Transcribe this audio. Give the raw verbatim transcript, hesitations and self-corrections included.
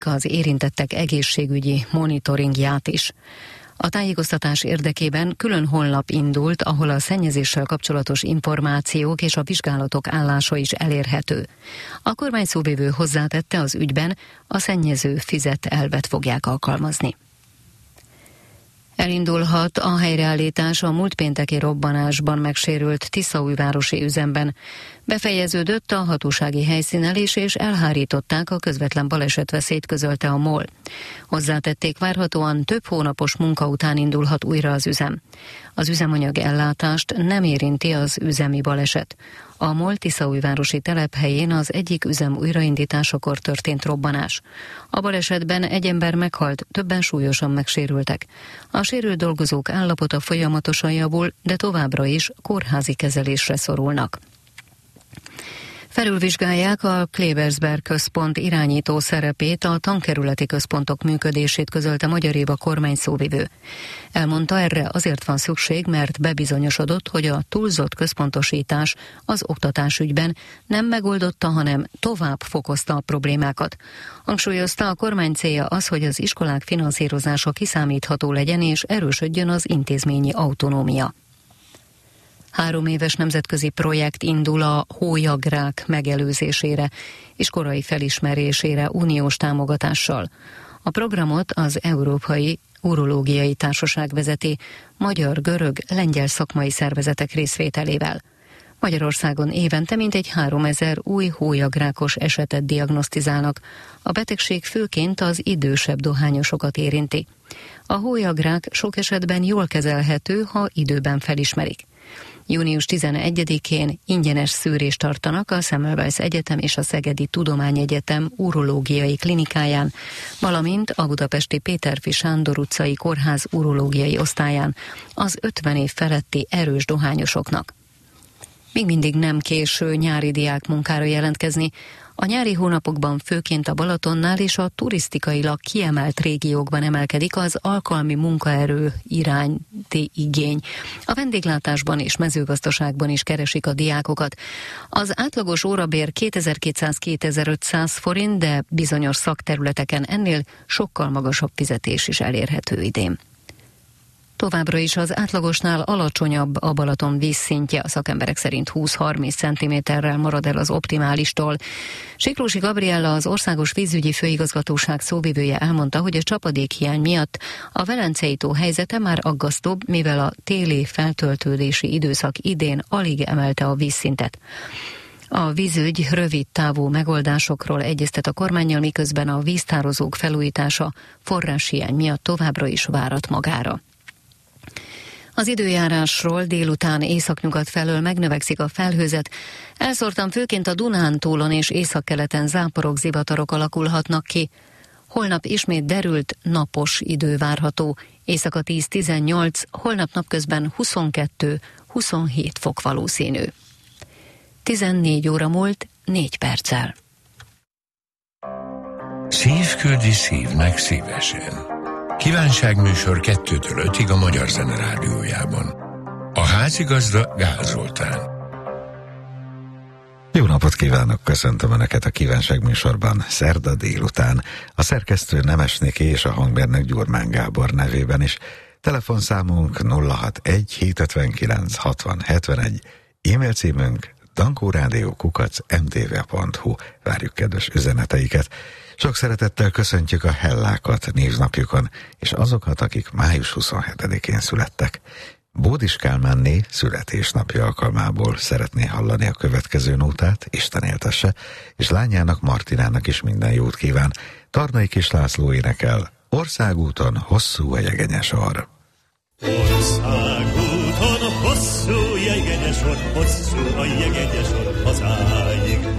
az érintettek egészségügyi monitoringját is. A tájékoztatás érdekében külön honlap indult, ahol a szennyezéssel kapcsolatos információk és a vizsgálatok állása is elérhető. A kormány szóvivő hozzátette, az ügyben a szennyező fizet elvet fogják alkalmazni. Elindulhat a helyreállítás a múlt pénteki robbanásban megsérült tiszaújvárosi üzemben. Befejeződött a hatósági helyszínelés és elhárították a közvetlen balesetveszélyt, közölte a MOL. Hozzátették, várhatóan több hónapos munka után indulhat újra az üzem. Az üzemanyag ellátást nem érinti az üzemi baleset. A MOL tiszaújvárosi telephelyén az egyik üzem újraindításakor történt robbanás. A balesetben egy ember meghalt, többen súlyosan megsérültek. A sérült dolgozók állapota folyamatosan javul, de továbbra is kórházi kezelésre szorulnak. Felülvizsgálják a Klebersberg központ irányító szerepét, a tankerületi központok működését, közölte Magyar Éva kormány szóvivő. Elmondta, erre azért van szükség, mert bebizonyosodott, hogy a túlzott központosítás az oktatásügyben nem megoldotta, hanem tovább fokozta a problémákat. Hangsúlyozta, a kormány célja az, hogy az iskolák finanszírozása kiszámítható legyen és erősödjön az intézményi autonómia. Három éves nemzetközi projekt indul a hólyagrák megelőzésére és korai felismerésére uniós támogatással. A programot az Európai Urológiai Társaság vezeti, magyar, görög, lengyel szakmai szervezetek részvételével. Magyarországon évente mintegy háromezer új hólyagrákos esetet diagnosztizálnak. A betegség főként az idősebb dohányosokat érinti. A hólyagrák sok esetben jól kezelhető, ha időben felismerik. június tizenegyedikén ingyenes szűrést tartanak a Semmelweis Egyetem és a Szegedi Tudományegyetem urológiai klinikáján, valamint a budapesti Péterfi Sándor utcai kórház urológiai osztályán az ötven év feletti erős dohányosoknak. Még mindig nem késő nyári diákmunkára jelentkezni. A nyári hónapokban főként a Balatonnál és a turisztikailag kiemelt régiókban emelkedik az alkalmi munkaerő iránti igény. A vendéglátásban és mezőgazdaságban is keresik a diákokat. Az átlagos órabér kétezer-kétszáz-kétezer-ötszáz forint, de bizonyos szakterületeken ennél sokkal magasabb fizetés is elérhető idén. Továbbra is az átlagosnál alacsonyabb a Balaton vízszintje, a szakemberek szerint húsz-harminc centiméterrel marad el az optimálistól. Siklósi Gabriella, az Országos Vízügyi Főigazgatóság szóvivője elmondta, hogy a csapadékhiány miatt a Velencei tó helyzete már aggasztóbb, mivel a téli feltöltődési időszak idén alig emelte a vízszintet. A vízügy rövid távú megoldásokról egyeztet a kormánnyal, miközben a víztározók felújítása forráshiány miatt továbbra is várat magára. Az időjárásról: délután északnyugat felől megnövekszik a felhőzet. Elszórtan főként a Dunántúlon és északkeleten záporok, zivatarok alakulhatnak ki. Holnap ismét derült, napos idő várható. Éjszaka tíz-tizennyolc, holnap napközben huszonkettő-huszonhét fok valószínű. tizennégy óra múlt négy perccel. Szív küldi szívnek szívesen. Kívánságműsor kettőtől ötig a Magyar Zene Rádiójában. A házigazda Gál Zoltán. Jó napot kívánok, köszöntöm Önöket a kívánságműsorban szerda délután. A szerkesztő Nemesnéki és a hangmérnök Gyurmán Gábor nevében is. Telefonszámunk nulla hatvanegy hétszázötvenkilenc hatvan hetvenegy, e-mail címünk dankórádió kukac em té vé pont hu. Várjuk kedves üzeneteiket. Sok szeretettel köszöntjük a Hellákat névnapjukon, és azokat, akik május huszonhetedikén születtek. Bódis Kálmánné születésnapja alkalmából szeretné hallani a következő nótát, Isten éltesse, és lányának, Martinának is minden jót kíván. Tarnai Kis László énekel: Országúton hosszú a jegenyes orr. Országúton hosszú jegenyes orr, hosszú a jegenyes orr hazáig.